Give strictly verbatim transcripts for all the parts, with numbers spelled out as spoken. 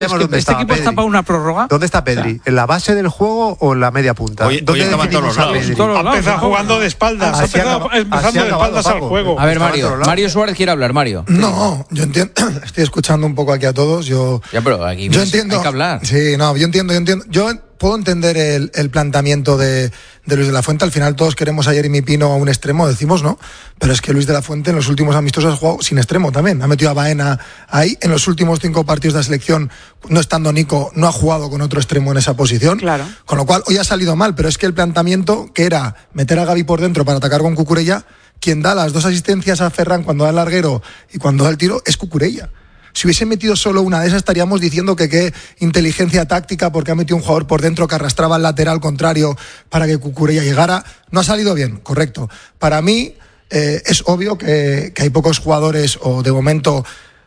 Es que este equipo está para una prórroga. ¿Dónde está Pedri? O sea, ¿en la base del juego o en la media punta? Hoy, hoy estaba en todos los lados. Ha empezado jugando de espaldas. Ha empezado empezando de espaldas al juego. A ver, Mario. Mario Suárez quiere hablar, Mario. No, yo entiendo. Estoy escuchando un poco aquí a todos. Yo, ya, pero aquí yo entiendo, hay que hablar. Sí, no, yo entiendo, yo entiendo. Yo puedo entender el, el planteamiento de, de Luis de la Fuente. Al final todos queremos a Yeremy Pino a un extremo, decimos, ¿no? Pero es que Luis de la Fuente en los últimos amistosos ha jugado sin extremo también. Ha metido a Baena ahí. En los últimos cinco partidos de la selección, no estando Nico, no ha jugado con otro extremo en esa posición. Claro. Con lo cual, hoy ha salido mal, pero es que el planteamiento, que era meter a Gavi por dentro para atacar con Cucurella, quien da las dos asistencias a Ferran cuando da el larguero y cuando da el tiro, es Cucurella. Si hubiese metido solo una de esas, estaríamos diciendo que qué inteligencia táctica, porque ha metido un jugador por dentro que arrastraba al lateral contrario para que Cucurella llegara. No ha salido bien, correcto. Para mí eh, es obvio que, que hay pocos jugadores, o de momento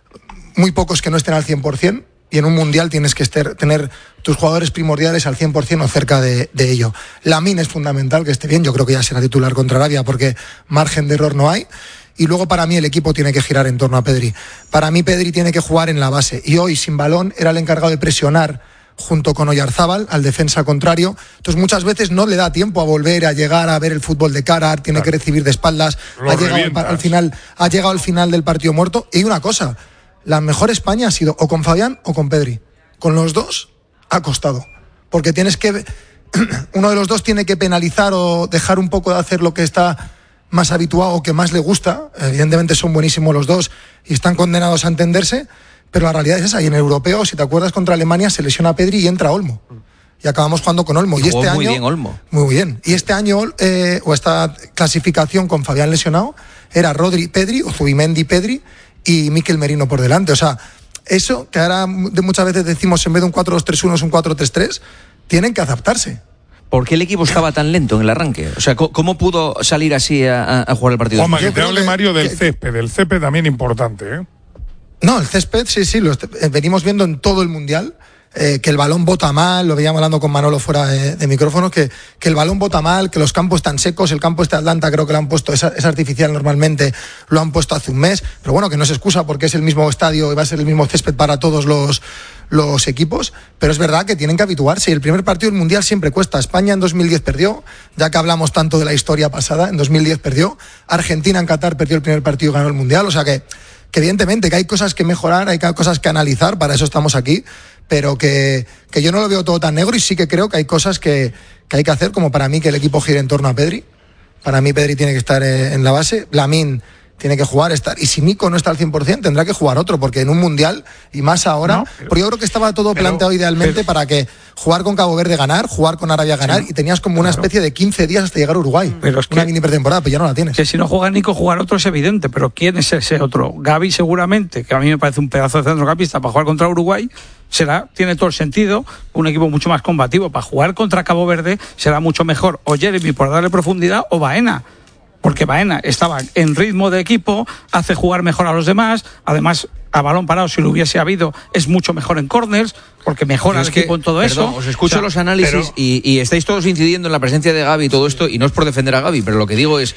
muy pocos, que no estén al cien por ciento, y en un mundial tienes que estar, tener tus jugadores primordiales al cien por ciento o cerca de, de ello. Lamine es fundamental que esté bien, yo creo que ya será titular contra Arabia porque margen de error no hay. Y luego para mí el equipo tiene que girar en torno a Pedri. Para mí Pedri tiene que jugar en la base. Y hoy sin balón era el encargado de presionar junto con Oyarzábal al defensa contrario. Entonces muchas veces no le da tiempo a volver a llegar a ver el fútbol de cara, tiene claro. que recibir de espaldas. Ha llegado al, al final, ha llegado al final del partido muerto. Y una cosa, la mejor España ha sido o con Fabián o con Pedri. Con los dos ha costado. Porque tienes que uno de los dos tiene que penalizar o dejar un poco de hacer lo que está más habituado o que más le gusta. Evidentemente son buenísimos los dos y están condenados a entenderse, pero la realidad es esa. Y en el europeo, si te acuerdas, contra Alemania se lesiona Pedri y entra Olmo. Y acabamos jugando con Olmo. Y, y este muy año, bien Olmo. Muy bien. Y este año, eh, o esta clasificación con Fabián lesionado, era Rodri Pedri, o Zubimendi Pedri y Mikel Merino por delante. O sea, eso que ahora de muchas veces decimos en vez de un cuatro dos tres uno es un cuatro tres tres, tienen que adaptarse. ¿Por qué el equipo estaba tan lento en el arranque? O sea, ¿cómo pudo salir así a, a jugar el partido? Juanma, que te hable que, Mario del que, césped. El césped también importante, ¿eh? No, el césped, sí, sí, lo venimos viendo en todo el Mundial. Eh, que el balón bota mal, lo veíamos hablando con Manolo fuera de, de micrófono, que, que el balón bota mal, que los campos están secos, el campo este de Atlanta creo que lo han puesto, es, es artificial normalmente, lo han puesto hace un mes, pero bueno, que no es excusa porque es el mismo estadio y va a ser el mismo césped para todos los, los equipos, pero es verdad que tienen que habituarse y el primer partido del Mundial siempre cuesta. España en dos mil diez perdió, ya que hablamos tanto de la historia pasada, en dos mil diez perdió, Argentina en Qatar perdió el primer partido y ganó el Mundial, o sea que, que evidentemente que hay cosas que mejorar, hay cosas que analizar, para eso estamos aquí, pero que, que yo no lo veo todo tan negro y sí que creo que hay cosas que, que hay que hacer, como para mí que el equipo gire en torno a Pedri. Para mí Pedri tiene que estar en la base, Lamine tiene que jugar, estar, y si Nico no está al cien por ciento tendrá que jugar otro, porque en un Mundial, y más ahora, no, pero, porque yo creo que estaba todo pero, planteado idealmente pero, para que jugar con Cabo Verde ganar, jugar con Arabia ganar, sí, y tenías como una especie de quince días hasta llegar a Uruguay, pero es que, una mini pretemporada, pero ya no la tienes. Que si no juega Nico, jugar otro es evidente, pero ¿quién es ese otro? Gavi seguramente, que a mí me parece un pedazo de centrocampista para jugar contra Uruguay, será, tiene todo el sentido, un equipo mucho más combativo. Para jugar contra Cabo Verde será mucho mejor o Yeremy por darle profundidad o Baena, porque Baena estaba en ritmo de equipo, hace jugar mejor a los demás, además a balón parado, si lo hubiese habido, es mucho mejor en corners, porque mejora el equipo en todo perdón, eso. Os escucho, o sea, los análisis pero, y, y estáis todos incidiendo en la presencia de Gavi y todo esto, y no es por defender a Gavi, pero lo que digo es,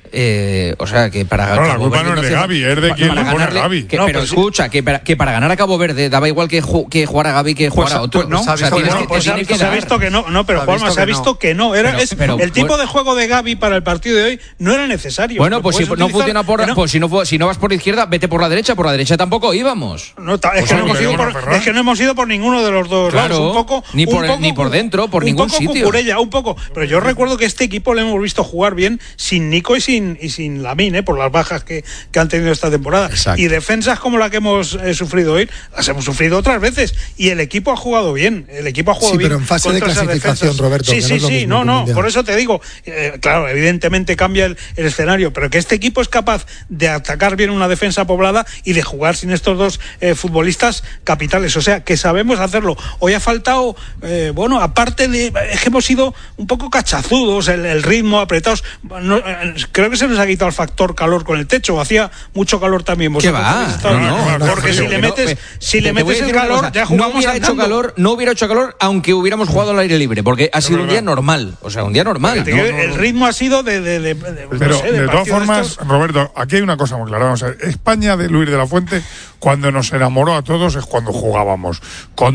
Eh, o sea, que para no, la culpa no es de Gavi, es de quien le pone a Gavi. Que, no, pero, pero escucha, sí, que, para, que para ganar a Cabo Verde daba igual que, ju, que jugar a Gavi que jugar pues, a otro. Pues no, o sea, se, tienes no, que, pues se, ha, se ha visto que no, no, pero Juanma, se ha visto que no. Era, pero, es, pero, el tipo de juego de Gavi para el partido de hoy no era necesario. Bueno, pues si no funciona por, no. pues si no, si no vas por la izquierda, vete por la derecha. Por la derecha tampoco íbamos. No, es, que no hemos ido por, es que no hemos ido por ninguno de los dos claro, lados. Un poco, ni, por, un poco, ni por dentro, por un ningún poco sitio. Cucurella, un poco. Pero yo recuerdo que este equipo le hemos visto jugar bien sin Nico y sin, y sin Lamine, ¿eh? Por las bajas que, que han tenido esta temporada. Exacto. Y defensas como la que hemos eh, sufrido hoy, las hemos sufrido otras veces. Y el equipo ha jugado bien. El equipo ha jugado sí, bien. pero en fase de clasificación, Roberto. Sí, sí, no sí. No, no. Por eso te digo, eh, claro, evidentemente cambia el, el escenario, pero que este equipo es capaz de atacar bien una defensa poblada y de jugar sin estos dos eh, futbolistas capitales. O sea, que sabemos hacerlo. Hoy ha faltado, eh, bueno, aparte de, es que hemos sido un poco cachazudos, el, el ritmo, apretados. No, eh, creo que que se les ha quitado el factor calor con el techo. Hacía mucho calor también. ¿Qué va? Estado, no, no, porque no, si le metes, no, si le metes el calor, cosa, ya no jugamos hubiera hecho calor, no hubiera hecho calor aunque hubiéramos jugado al aire libre, porque ha sido un día normal. O sea, un día normal. No, no, el no, ritmo ha sido de. de, de, de pero no sé, de, de todas formas, de estos... Roberto, aquí hay una cosa muy clara. Vamos a ver, España de Luis de la Fuente, cuando nos enamoró a todos, es cuando jugábamos. Con